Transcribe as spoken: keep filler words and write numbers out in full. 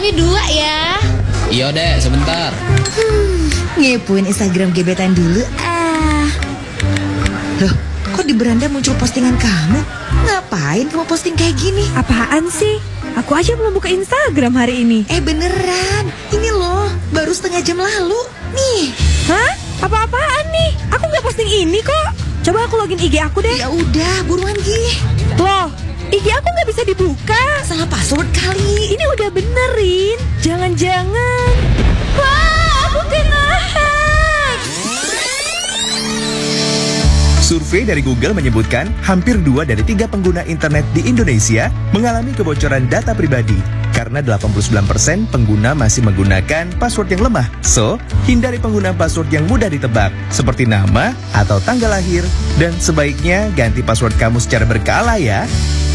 tapi dua ya. Iya dek, sebentar. Hmm, ngepoin Instagram gebetan dulu ah. Loh, kok di beranda muncul postingan kamu? Ngapain kamu posting kayak gini? Apaan sih? Aku aja belum buka Instagram hari ini. Eh beneran, ini loh, baru setengah jam lalu. Nih. Hah? Apa-apaan nih? Aku nggak posting ini kok. Coba aku login I G aku deh. Ya udah, buruan Gi. Loh, I G aku nggak bisa dibuka. Salah password kali. Ini udah benerin. Jangan-jangan. Wah, aku kena hack. Survei dari Google menyebutkan hampir dua dari tiga pengguna internet di Indonesia mengalami kebocoran data pribadi karena delapan puluh sembilan persen pengguna masih menggunakan password yang lemah. So, hindari penggunaan password yang mudah ditebak seperti nama atau tanggal lahir dan sebaiknya ganti password kamu secara berkala ya.